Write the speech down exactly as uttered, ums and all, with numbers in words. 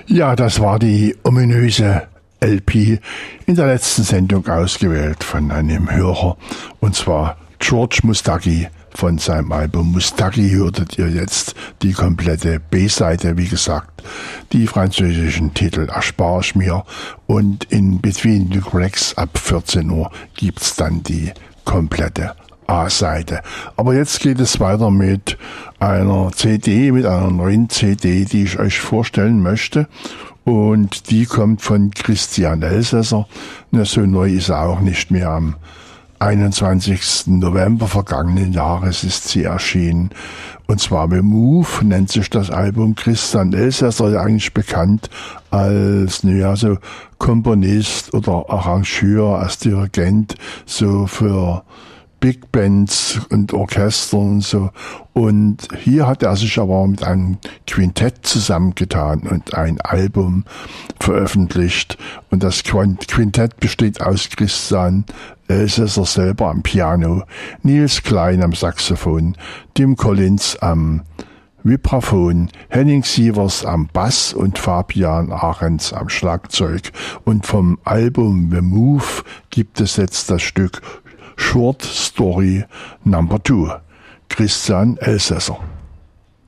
Ja, das war die ominöse L P in der letzten Sendung ausgewählt von einem Hörer, und zwar George Mustaki. Von seinem Album Mustaki hörtet ihr jetzt die komplette B-Seite, wie gesagt. Die französischen Titel erspare ich mir, und in Between the Cracks ab vierzehn Uhr gibt's dann die komplette A-Seite. Aber jetzt geht es weiter mit einer C D, mit einer neuen C D, die ich euch vorstellen möchte. Und die kommt von Christian Elsässer. Na, so neu ist er auch nicht mehr. Am einundzwanzigsten November vergangenen Jahres ist sie erschienen. Und zwar mit Move nennt sich das Album. Christian Elsässer, ja eigentlich bekannt als, naja, so Komponist oder Arrangeur, als Dirigent, so für Big Bands und Orchester und so. Und hier hat er sich aber mit einem Quintett zusammengetan und ein Album veröffentlicht. Und das Quintett besteht aus Christian Elsässer selber am Piano, Nils Klein am Saxophon, Tim Collins am Vibraphon, Henning Sievers am Bass und Fabian Ahrens am Schlagzeug. Und vom Album The Move gibt es jetzt das Stück Short Story Number Two. Christian Elsässer.